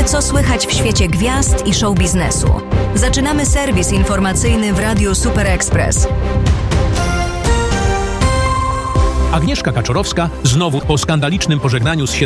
Wiemy, co słychać w świecie gwiazd i show biznesu. Zaczynamy serwis informacyjny w Radiu Super Express. Agnieszka Kaczorowska znowu po skandalicznym pożegnaniu z